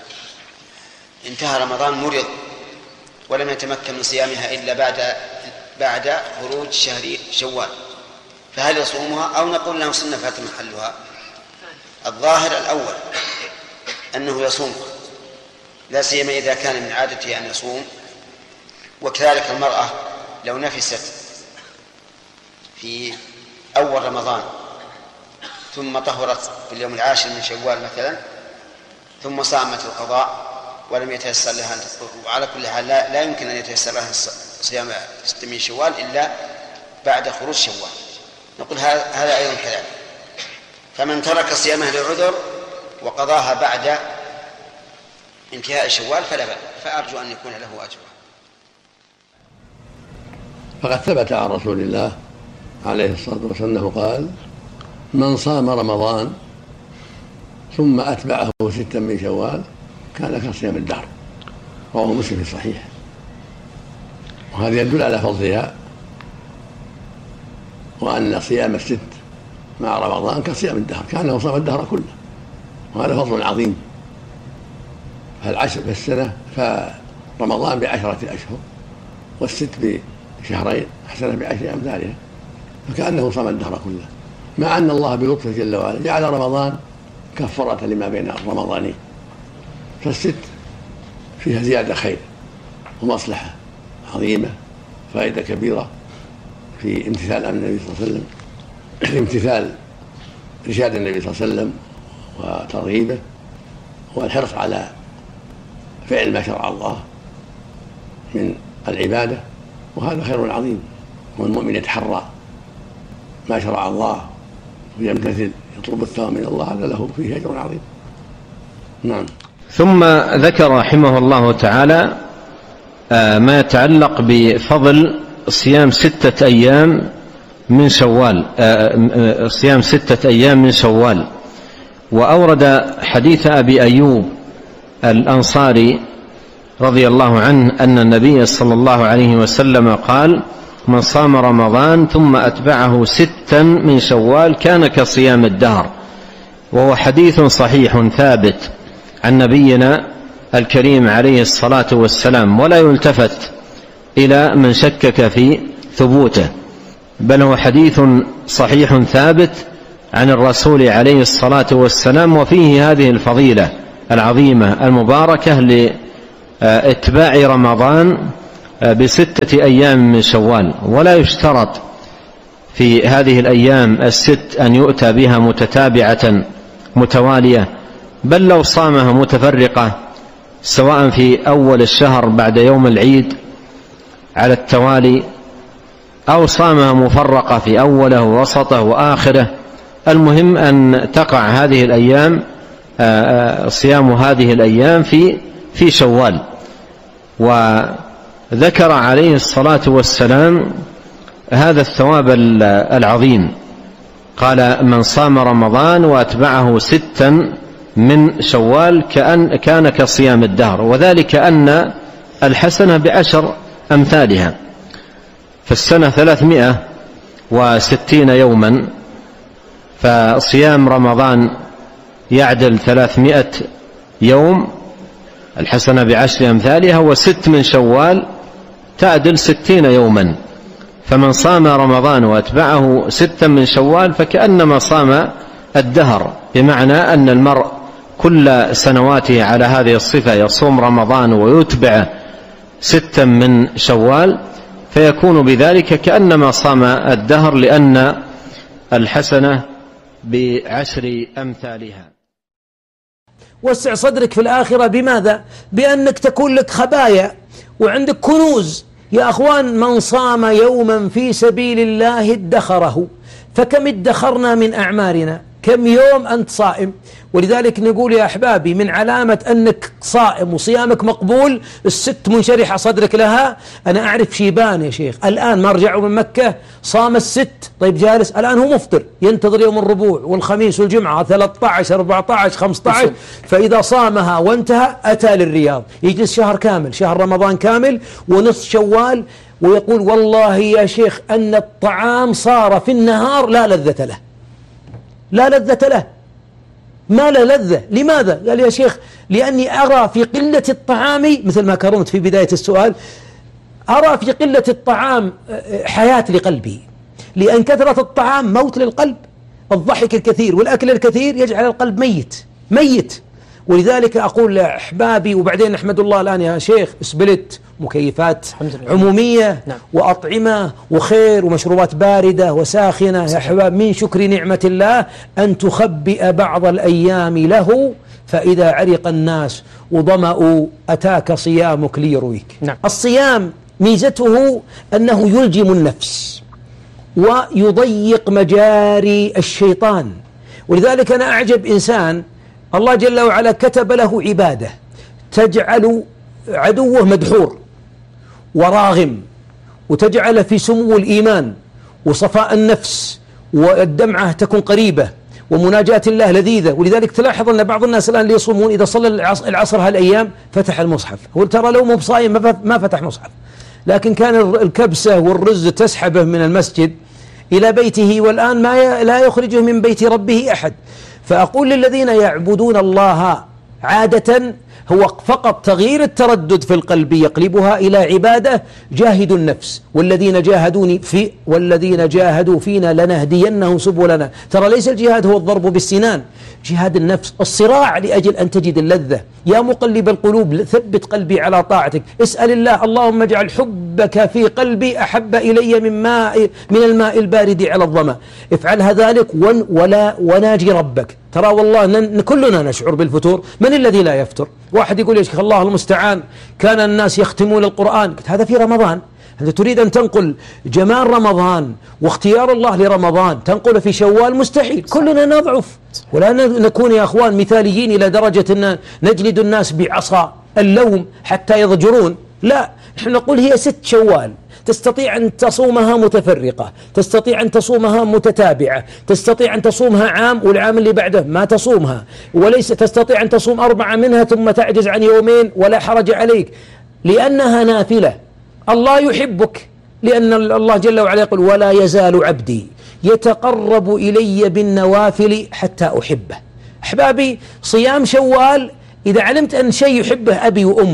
Speaker 7: انتهى رمضان مرض ولم يتمكن من صيامها إلا بعد بعد خروج شهر شوال، فهل يصومها أو نقول له سنة فات محلها؟ الظاهر الأول أنه يصومها، لا سيما إذا كان من عادته أن يصوم. وكذلك المرأة لو نفست في أول رمضان ثم طهرت في اليوم العاشر من شوال مثلا ثم صامت القضاء ولم يتيسر لها، وعلى كل حال لا, لا يمكن أن يتيسر لها صيام ست من شوال إلا بعد خروج شوال، نقول هذا أيضا كذلك. فمن ترك صيامه لعذر وقضاها بعد انتهاء شوال فلا بأس، فأرجو أن يكون له أجر.
Speaker 8: فقد ثبت عن رسول الله عليه الصلاة والسلام أنه قال من صام رمضان ثم أتبعه ستا من شوال كان كصيام الدهر، رواه مسلم في الصحيح. وهذا يدل على فضلها وأن صيام الست مع رمضان كصيام الدهر، كأنه صام الدهر كله، وهذا فضل عظيم. فالعشر في السنة فرمضان بعشرة أشهر والست بشهرين حسنة بعشر أمثالها، فكأنه صام الدهر كله، مع أن الله بلطفه جل وعلا جعل رمضان كفارة لما بين الرمضانين. فالست فيها زيادة خير ومصلحة عظيمة، فائدة كبيرة في امتثال أمر النبي صلى الله عليه وسلم، في امتثال إرشاد النبي صلى الله عليه وسلم وترغيبه، والحرص على فعل ما شرع الله من العبادة، وهذا خير عظيم. والمؤمن يتحرى ما شرع الله ويمتثل يطلب الثواب من الله، هذا له فيه أجر عظيم. نعم.
Speaker 9: ثم ذكر رحمه الله تعالى ما يتعلق بفضل صيام ستة أيام من شوال، صيام ستة أيام من شوال، وأورد حديث أبي أيوب الأنصاري رضي الله عنه أن النبي صلى الله عليه وسلم قال من صام رمضان ثم أتبعه ستا من شوال كان كصيام الدهر، وهو حديث صحيح ثابت عن نبينا الكريم عليه الصلاة والسلام. ولا يلتفت إلى من شكك في ثبوته، بل هو حديث صحيح ثابت عن الرسول عليه الصلاة والسلام، وفيه هذه الفضيلة العظيمة المباركة لاتباع رمضان بستة أيام من شوال. ولا يشترط في هذه الأيام الست أن يؤتى بها متتابعة متوالية، بل لو صامها متفرقة سواء في أول الشهر بعد يوم العيد على التوالي، أو صامها مفرقة في أوله ووسطه وآخره، المهم أن تقع هذه الأيام صيام هذه الأيام في في شوال. وذكر عليه الصلاة والسلام هذا الثواب العظيم، قال: من صام رمضان وأتبعه ستا من شوال كأن كان كصيام الدهر، وذلك أن الحسنة بعشر أمثالها، فالسنة ثلاثمائة وستين يوما، فصيام رمضان يعدل ثلاثمائة يوم، الحسنة بعشر أمثالها، وست من شوال تعدل ستين يوما. فمن صام رمضان وأتبعه ستا من شوال فكأنما صام الدهر، بمعنى أن المرء كل سنواته على هذه الصفة يصوم رمضان ويتبع ستا من شوال، فيكون بذلك كأنما صام الدهر، لأن الحسنة بعشر أمثالها.
Speaker 1: وسع صدرك في الآخرة بماذا؟ بأنك تكون لك خبايا وعندك كنوز. يا أخوان، من صام يوما في سبيل الله ادخره، فكم ادخرنا من أعمارنا؟ كم يوم أنت صائم؟ ولذلك نقول يا أحبابي، من علامة أنك صائم وصيامك مقبول الست منشرحة صدرك لها. أنا أعرف شيبان يا شيخ الآن ما رجعوا من مكة، صام الست، طيب جالس الآن هو مفطر، ينتظر يوم الربوع والخميس والجمعة ثلاثة عشر أربعة عشر خمسة عشر، فإذا صامها وانتهى أتى للرياض، يجلس شهر كامل، شهر رمضان كامل ونصف شوال، ويقول: والله يا شيخ أن الطعام صار في النهار لا لذة له، لا لذة له، ما لا لذة. لماذا؟ قال: يا شيخ لأني أرى في قلة الطعام، مثل ما كرمت في بداية السؤال، أرى في قلة الطعام حياة لقلبي، لأن كثرة الطعام موت للقلب. الضحك الكثير والأكل الكثير يجعل القلب ميت ميت. ولذلك أقول لأحبابي، وبعدين نحمد الله الآن يا شيخ اسبلت، مكيفات عمومية، نعم، وأطعمة وخير ومشروبات باردة وساخنة. يا أحباب، من شكر نعمة الله أن تخبئ بعض الأيام له، فإذا عرق الناس وظمأوا أتاك صيامك ليرويك. نعم. الصيام ميزته أنه يلجم النفس ويضيق مجاري الشيطان. ولذلك أنا أعجب إنسان الله جل وعلا كتب له عبادة تجعل عدوه مدحور وراغم، وتجعل في سمو الإيمان وصفاء النفس، والدمعة تكون قريبة، ومناجاة الله لذيذة. ولذلك تلاحظ أن بعض الناس الآن اللي يصومون إذا صلى العصر هالأيام فتح المصحف، وترى لو مو بصايم ما فتح مصحف، لكن كان الكبسة والرز تسحبه من المسجد إلى بيته، والآن ما لا يخرجه من بيت ربه أحد. فأقول للذين يعبدون الله عادة هو فقط تغيير التردد في القلب يقلبها إلى عبادة، جاهدوا النفس، والذين جاهدوني في والذين جاهدوا فينا لنهدينهم سبلنا. ترى ليس الجهاد هو الضرب بالسنان، جهاد النفس، الصراع لأجل أن تجد اللذة. يا مقلب القلوب ثبت قلبي على طاعتك. اسأل الله: اللهم اجعل حبك في قلبي أحب إلي من ماء من الماء البارد على الظما. افعلها ذلك ون ولا وناجي ربك. ترى والله كلنا نشعر بالفتور، من الذي لا يفتر؟ واحد يقول يا شيخ الله المستعان كان الناس يختمون القرآن، قلت هذا في رمضان. أنت تريد أن تنقل جمال رمضان واختيار الله لرمضان تنقل في شوال؟ مستحيل، كلنا نضعف ولا نكون يا أخوان مثاليين إلى درجة أن نجلد الناس بعصا اللوم حتى يضجرون. لا، نحن نقول هي ست شوال، تستطيع أن تصومها متفرقة، تستطيع أن تصومها متتابعة، تستطيع أن تصومها عام والعام اللي بعده ما تصومها، وليس تستطيع أن تصوم أربعة منها ثم تعجز عن يومين ولا حرج عليك، لأنها نافلة. الله يحبك، لأن الله جل وعلا يقول: ولا يزال عبدي يتقرب إلي بالنوافل حتى أحبه. أحبابي، صيام شوال إذا علمت أن شيء يحبه أبي وأمي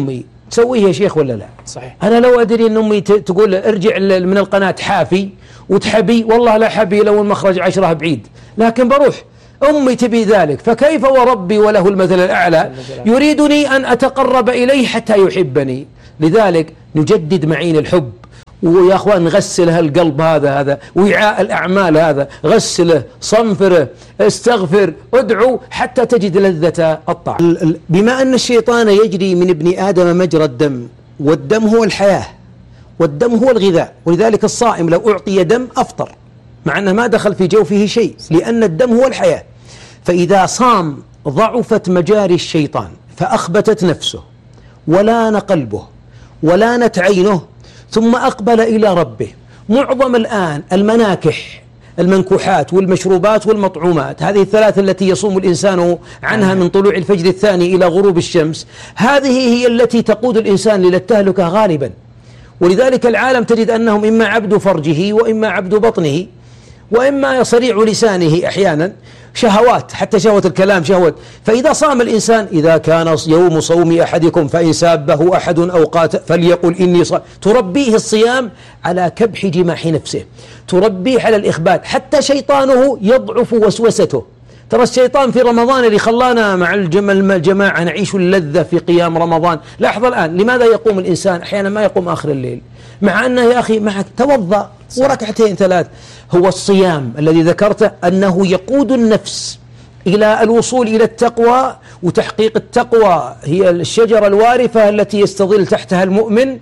Speaker 1: تسويه يا شيخ ولا لا؟
Speaker 4: صحيح.
Speaker 1: أنا لو أدري أن أمي تقول ارجع من القناة حافي وتحبي، والله لا حبي لو المخرج عشرة بعيد، لكن بروح أمي تبي ذلك، فكيف وربي وله المثل الأعلى يريدني أن أتقرب إليه حتى يحبني. لذلك نجدد معين الحب، ويا أخوان نغسل هالقلب هذا هذا وعاء الأعمال هذا، غسله، صنفره، استغفر، ادعو حتى تجد لذة الطاعة. بما أن الشيطان يجري من ابن آدم مجرى الدم، والدم هو الحياة والدم هو الغذاء، ولذلك الصائم لو أعطي دم أفطر مع أنه ما دخل في جوفه شيء، لأن الدم هو الحياة. فإذا صام ضعفت مجاري الشيطان، فأخبتت نفسه ولان قلبه ولانت عينه، ثم أقبل إلى ربه. معظم الآن المناكح، المنكوحات والمشروبات والمطعومات، هذه الثلاث التي يصوم الإنسان عنها من طلوع الفجر الثاني إلى غروب الشمس، هذه هي التي تقود الإنسان إلى التهلكة غالبا. ولذلك العالم تجد أنهم إما عبد فرجه وإما عبد بطنه وإما صريع لسانه، أحيانا شهوات، حتى شهوة الكلام شهوة. فإذا صام الإنسان، إذا كان يوم صوم أحدكم فإن سابه أحد أو قاتل فليقل إني صائم، تربيه الصيام على كبح جماح نفسه، تربيه على الإخبات، حتى شيطانه يضعف وسوسته. ترى الشيطان في رمضان اللي خلانا مع الجماعة نعيش اللذة في قيام رمضان. لاحظ الآن لماذا يقوم الإنسان أحيانا ما يقوم آخر الليل، مع أنه يا أخي معك توضأ وركعتين ثلاث. هو الصيام الذي ذكرته أنه يقود النفس إلى الوصول إلى التقوى، وتحقيق التقوى هي الشجرة الوارفة التي يستظل تحتها المؤمن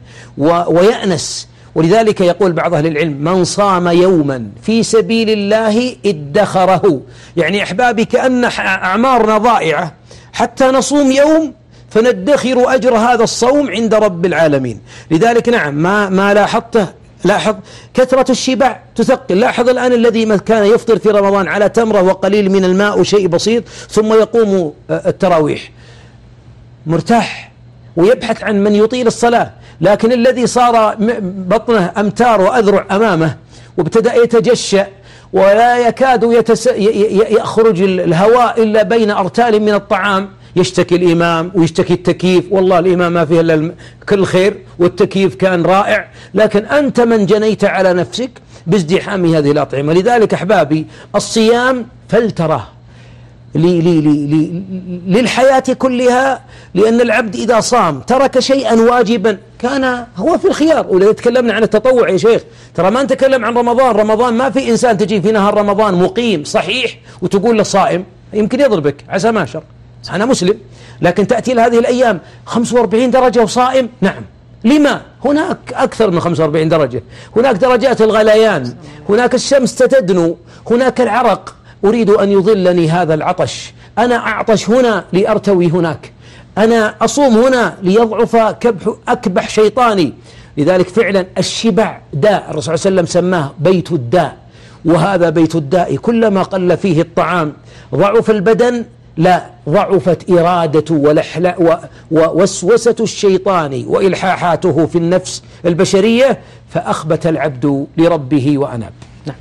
Speaker 1: ويأنس. ولذلك يقول بعض أهل العلم: من صام يوما في سبيل الله ادخره. يعني أحبابي كأن أعمارنا ضائعة حتى نصوم يوم فندخر أجر هذا الصوم عند رب العالمين. لذلك نعم ما, ما لاحظته، لاحظ كثرة الشبع تثقل. لاحظ الآن الذي كان يفطر في رمضان على تمرة وقليل من الماء وشيء بسيط، ثم يقوم التراويح مرتاح ويبحث عن من يطيل الصلاة. لكن الذي صار بطنه أمتار وأذرع أمامه وابتدأ يتجشأ ولا يكاد يتس... يخرج الهواء إلا بين أرتال من الطعام، يشتكي الإمام ويشتكي التكييف. والله الإمام ما فيه إلا كل خير والتكييف كان رائع، لكن أنت من جنيت على نفسك بازدحام هذه الأطعمة. لذلك أحبابي الصيام فلترة لي لي لي للحياة كلها، لأن العبد إذا صام ترك شيئا واجبا كان هو في الخيار. ولذا تكلمنا عن التطوع يا شيخ، ترى ما نتكلم عن رمضان. رمضان ما في إنسان تجي في نهار رمضان مقيم صحيح وتقول له صائم، يمكن يضربك عسى ما شر، أنا مسلم، لكن تأتي لهذه الأيام خمسة وأربعين درجة وصائم. نعم، لما؟ هناك أكثر من خمسة وأربعين درجة، هناك درجات الغليان، هناك الشمس تدنو، هناك العرق. أريد أن يظلني هذا العطش، أنا أعطش هنا لأرتوي هناك، أنا أصوم هنا ليضعف كبح أكبح شيطاني. لذلك فعلا الشبع داء، الرسول صلى الله عليه وسلم سماه بيت الداء، وهذا بيت الداء. كلما قل فيه الطعام ضعف البدن، لا ضعفت إرادة ولحلة ووسوسة الشيطان وإلحاحاته في النفس البشرية، فأخبت العبد لربه وأناب. نعم.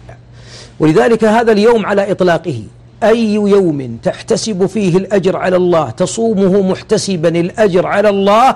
Speaker 1: ولذلك هذا اليوم على إطلاقه، أي يوم تحتسب فيه الأجر على الله تصومه محتسبا الأجر على الله،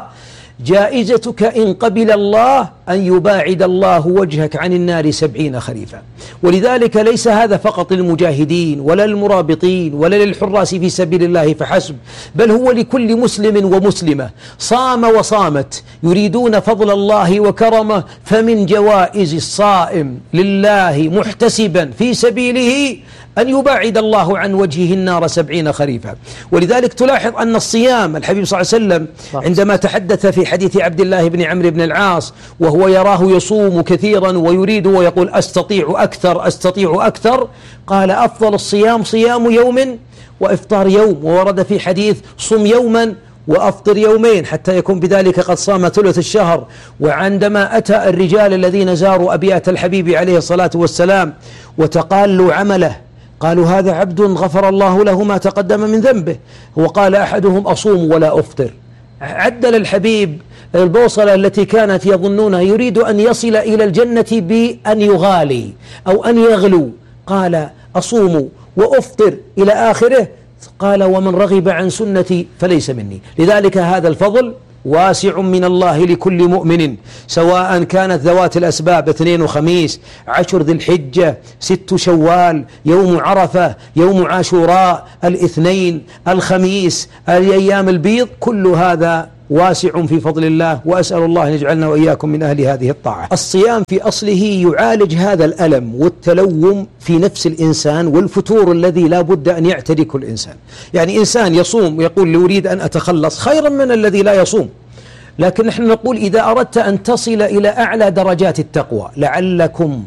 Speaker 1: جائزتك إن قبل الله أن يباعد الله وجهك عن النار سبعين خريفا. ولذلك ليس هذا فقط للمجاهدين ولا للمرابطين ولا للحراس في سبيل الله فحسب، بل هو لكل مسلم ومسلمة صام وصامت يريدون فضل الله وكرمه. فمن جوائز الصائم لله محتسبا في سبيله أن يباعد الله عن وجهه النار سبعين خريفا. ولذلك تلاحظ أن الصيام، الحبيب صلى الله عليه وسلم عندما تحدث في حديث عبد الله بن عمرو بن العاص وهو يراه يصوم كثيرا ويريد ويقول أستطيع أكثر أستطيع أكثر، قال أفضل الصيام صيام يوم وإفطار يوم. وورد في حديث صم يوما وأفطر يومين حتى يكون بذلك قد صام ثلث الشهر. وعندما أتى الرجال الذين زاروا أبيات الحبيب عليه الصلاة والسلام وتقالوا عمله، قالوا هذا عبد غفر الله له ما تقدم من ذنبه. وقال أحدهم أصوم ولا أفطر. عدل الحبيب البوصلة التي كانت يظنونها يريد أن يصل إلى الجنة بأن يغالي أو أن يغلو، قال أصوم وأفطر إلى آخره، قال ومن رغب عن سنتي فليس مني. لذلك هذا الفضل واسع من الله لكل مؤمن، سواء كانت ذوات الأسباب اثنين وخميس، عشر ذي الحجة، ست شوال، يوم عرفة، يوم عاشوراء، الاثنين، الخميس، الأيام البيض، كل هذا واسع في فضل الله، وأسأل الله أن يجعلنا وإياكم من أهل هذه الطاعة. الصيام في أصله يعالج هذا الألم والتلوم في نفس الإنسان والفتور الذي لا بد أن يعتركه الإنسان. يعني إنسان يصوم ويقول لي أريد أن أتخلص، خيرا من الذي لا يصوم، لكن نحن نقول إذا أردت أن تصل إلى أعلى درجات التقوى لعلكم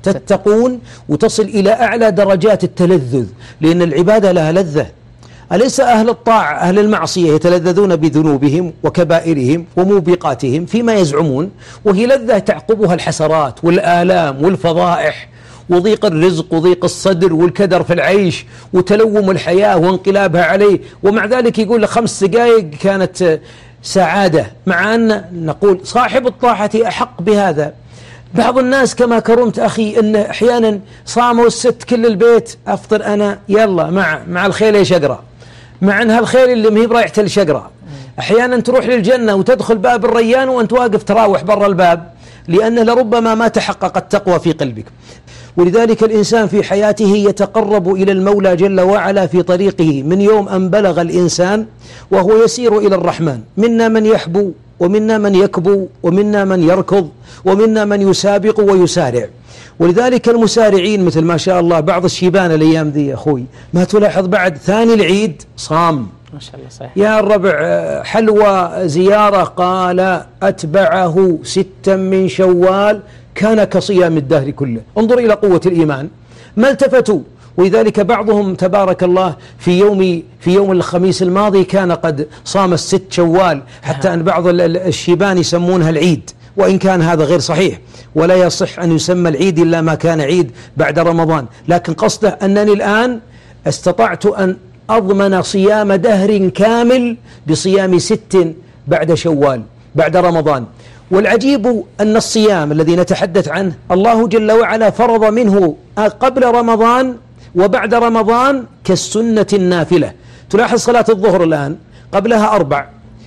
Speaker 1: تتقون، وتصل إلى أعلى درجات التلذذ، لأن العبادة لها لذة. أليس أهل الطاعة أهل المعصية يتلذذون بذنوبهم وكبائرهم وموبقاتهم فيما يزعمون، وهي لذة تعقبها الحسرات والآلام والفضائح وضيق الرزق وضيق الصدر والكدر في العيش وتلوم الحياة وانقلابها عليه، ومع ذلك يقول خمس دقائق كانت سعادة، مع أن نقول صاحب الطاعة أحق بهذا. بعض الناس كما كرمت أخي أن أحيانا صاموا الست كل البيت، أفطر أنا يلا مع مع الخيل يا شقرة، مع أنها الخيل اللي مهي برايحة الشقرة. أحيانا تروح للجنة وتدخل باب الريان وأنت واقف تراوح برا الباب، لأنه لربما ما تحقق التقوى في قلبك. ولذلك الإنسان في حياته يتقرب إلى المولى جل وعلا في طريقه من يوم أن بلغ الإنسان وهو يسير إلى الرحمن. منا من يحبو ومنا من يكبو ومنا من يركض ومنا من يسابق ويسارع. ولذلك المسارعين مثل ما شاء الله بعض الشيبان الأيام ذي يا أخوي، ما تلاحظ بعد ثاني العيد صام
Speaker 10: ما شاء الله صحيح.
Speaker 1: يا الربع حلوى زيارة، قال أتبعه ستا من شوال كان كصيام الدهر كله. انظر إلى قوة الإيمان، ما التفتوا. ولذلك بعضهم تبارك الله في يوم في يوم الخميس الماضي كان قد صام الست شوال، حتى أن بعض الشيبان يسمونها العيد، وإن كان هذا غير صحيح، ولا يصح أن يسمى العيد إلا ما كان عيد بعد رمضان. لكن قصده أنني الآن استطعت أن أضمن صيام دهر كامل بصيام ست بعد شوال بعد رمضان. والعجيب أن الصيام الذي نتحدث عنه الله جل وعلا فرض منه قبل رمضان وبعد رمضان كالسنة النافلة. تلاحظ صلاة الظهر الآن قبلها أربع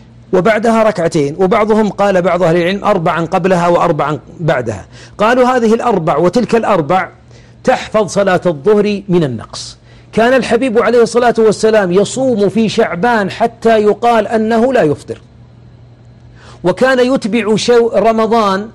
Speaker 1: وبعدها ركعتين، وبعضهم قال بعض أهل العلم أربعا قبلها وأربعا بعدها. قالوا هذه الأربع وتلك الأربع تحفظ صلاة الظهر من النقص. كان الحبيب عليه الصلاة والسلام يصوم في شعبان حتى يقال أنه لا يفطر، وكان يتبع شو رمضان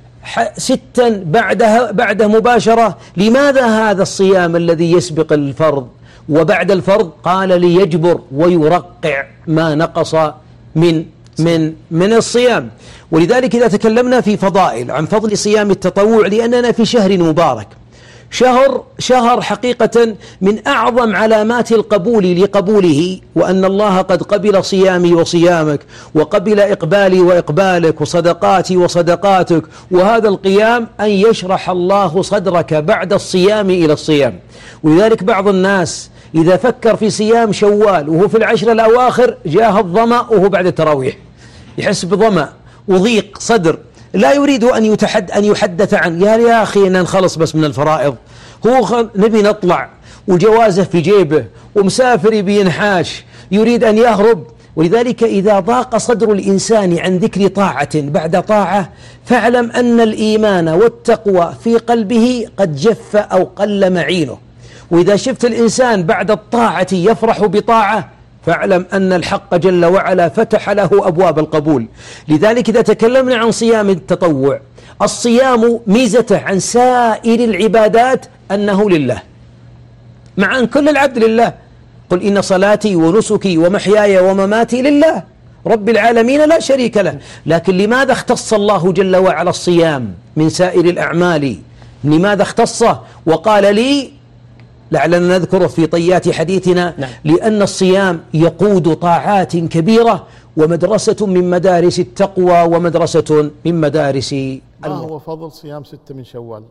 Speaker 1: ستا بعدها بعده مباشرة. لماذا هذا الصيام الذي يسبق الفرض وبعد الفرض؟ قال ليجبر ويرقع ما نقص من من من الصيام. ولذلك إذا تكلمنا في فضائل عن فضل صيام التطوع، لأننا في شهر مبارك، شهر شهر حقيقة من أعظم علامات القبول لقبوله، وأن الله قد قبل صيامي وصيامك، وقبل إقبالي وإقبالك، وصدقاتي وصدقاتك. وهذا القيام أن يشرح الله صدرك بعد الصيام إلى الصيام. ولذلك بعض الناس إذا فكر في صيام شوال وهو في العشر الأواخر جاه الظمأ وهو بعد التراويح، يحس بظمأ وضيق صدر، لا يريد أن يتحد أن يحدث عن يا يا أخي أن نخلص بس من الفرائض، هو نبي نطلع وجوازه في جيبه ومسافر بينحاش يريد أن يهرب. ولذلك إذا ضاق صدر الإنسان عن ذكر طاعة بعد طاعة، فاعلم أن الإيمان والتقوى في قلبه قد جف أو قل معينه. وإذا شفت الإنسان بعد الطاعة يفرح بطاعة، فاعلم أن الحق جل وعلا فتح له أبواب القبول. لذلك إذا تكلمنا عن صيام التطوع، الصيام ميزته عن سائر العبادات أنه لله، مع أن كل العبد لله. قل إن صلاتي ونسكي ومحياي ومماتي لله رب العالمين لا شريك له. لكن لماذا اختص الله جل وعلا الصيام من سائر الأعمال؟ لماذا اختصه وقال لي؟ لعلنا نذكره في طيات حديثنا. نعم. لأن الصيام يقود طاعات كبيرة، ومدرسة من مدارس التقوى، ومدرسة من مدارس
Speaker 3: ما
Speaker 1: الموت.
Speaker 3: هو فضل صيام ستة من شوال؟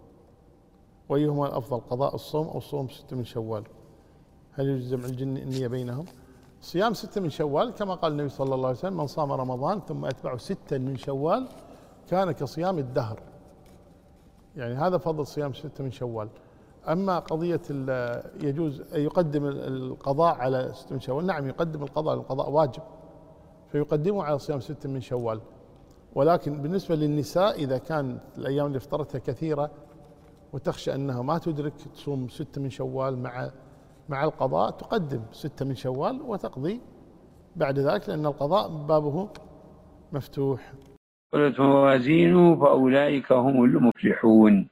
Speaker 3: وأيهما الأفضل، قضاء الصوم أو صوم ستة من شوال؟ هل يجوز جمع النية بينهم؟ صيام ستة من شوال كما قال النبي صلى الله عليه وسلم: من صام رمضان ثم أتبعه ستا من شوال كان كصيام الدهر. يعني هذا فضل صيام ستة من شوال. أما قضية يجوز يقدم القضاء على ستة من شوال، نعم يقدم القضاء، القضاء واجب، فيقدموا على صيام ستة من شوال. ولكن بالنسبة للنساء إذا كان الأيام اللي افطرتها كثيرة وتخشى أنها ما تدرك تصوم ستة من شوال مع مع القضاء، تقدم ستة من شوال وتقضي بعد ذلك، لأن القضاء بابه مفتوح.
Speaker 2: قلت موازينه فأولئك هم المفلحون.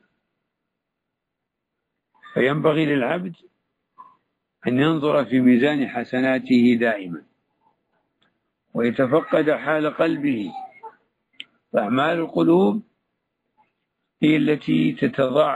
Speaker 2: فينبغي للعبد أن ينظر في ميزان حسناته دائما ويتفقد حال قلبه، فأعمال القلوب هي التي تتضاعف